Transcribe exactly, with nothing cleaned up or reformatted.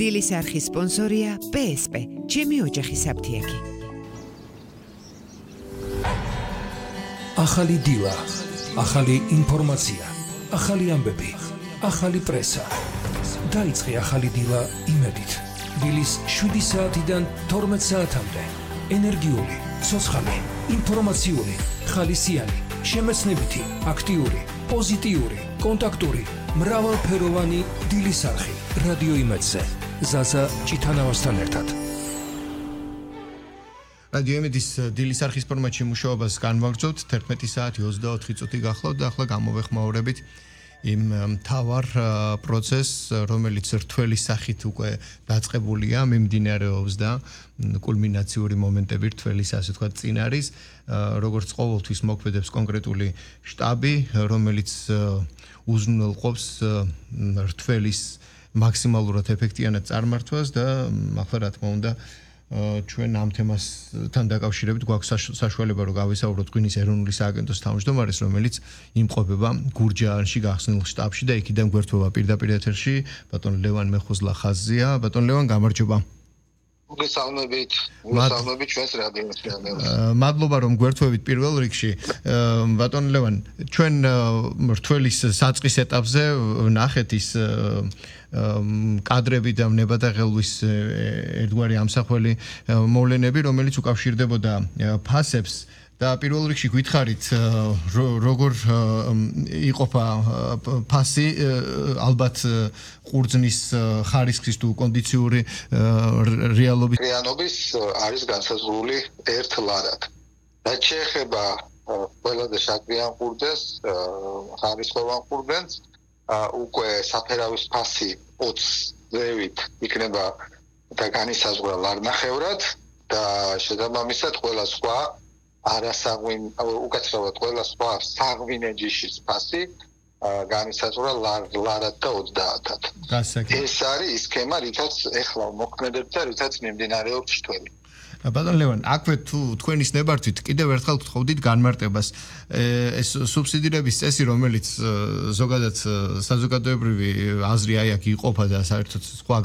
დილის არხის სპონსორია პე ეს პე, ჩემი ოჯახის აფთიაქი. ახალი დილა, ახალი ინფორმაცია, ახალი ამბები, ახალი პრესა. დაიწყე ახალი დილა იმედით. დილის შვიდი საათიდან თორმეტ საათამდე. ენერგიული, ცოცხალი, ინფორმაციული, ხალისიანი, შემეცნებითი, აქტიური, პოზიტიური, კონტაქტური, მრავალფეროვანი დილის არხი. რადიო იმედზე. ზაზა ჭითანავასთან ერთად. რადიო იმედის დილის არხის ფორმატში მუშაობას განვაგრძობთ. თერთმეტი საათი ოცდაოთხი წუთი გახლავთ და ახლა გამოვეხმაურებით იმ მთავარ პროცესს, რომელიც რთველის სახით უკვე დაწყებულია, მიმდინარეობს და კულმინაციური მომენტები რთველის, ასე ვთქვათ, წინ არის. როგორც ყოველთვის მოქმედებს კონკრეტული შტაბი, რომელიც უზრუნველყოფს რთველის მაქსიმალურად ეფექტიანად წარმართვას და ახლა რა თქმა უნდა ჩვენ ამ თემასთან დაკავშირებით გვაქვს საშუალება რომ გავისაუბროთ გვინის ეროვნული სააგენტოს თავმჯდომარეს, რომელიც იმყოფება გურჯაანში გახსნილ შტაბში და იქიდან გვერდება პირდაპირ ეთერში ბატონ ლევან მეხოზლა-ხაზზია. ბატონ ლევან, გამარჯობა. მოგესალმებით, მოგესალმებით ჩვენს რადიოს მსმენელს. მადლობა რომ გვერდებით პირველ რიგში. ბატონ ლევან, ჩვენ რთველის საწყის ეტაპზე ვნახეთ ის კადრები და ნებადაღელვის ერთგვარი ამსახველი მოვლენები, რომელიც უკავშირდებოდა ფასებს და პირველ რიგში გითხარით როგორ იყოფა ფასი, ალბათ ყურძნის ხარისხის თუ კონდიციური რეალობის რეალობის არის განსაზღვრული ერთ ლარად. რაც შეეხება ყველაზე შაქრიან ყურძენს, ხარისხოვან ყურძენს, უკვე საფერავის ფასი ოცდევით იქნება და განისაზღვრა ლარნახევრად და შესაბამისად ყველა სხვა არასაღვინ, უკაცრავად ყველა სხვა საღვინე ჯიშის ფასი განისაზღვრა ლარად და ოცდაათად. ეს არის ის სქემა, რითაც ეხლა მოქმედებს და რითაც მიმდინარეობს რთველი. ბატონ ლევან, აქვე თუ თქვენის ნებართვით კიდევ ერთხელ გთხოვდით განმარტებას. ეს სუბსიდირების წესი, რომელიც ზოგადად საზოგადოებრივი აზრი აი აქ იყოფა და საერთოდ სხვა